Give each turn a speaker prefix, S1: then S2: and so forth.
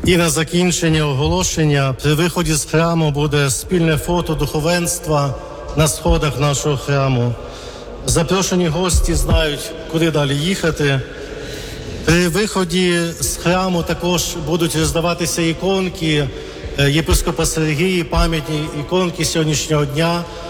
S1: І на закінчення оголошення при виході з храму буде спільне фото духовенства на сходах нашого храму. Запрошені гості знають, куди далі їхати. При виході з храму також будуть роздаватися іконки єпископа Сергія, пам'ятні іконки сьогоднішнього дня.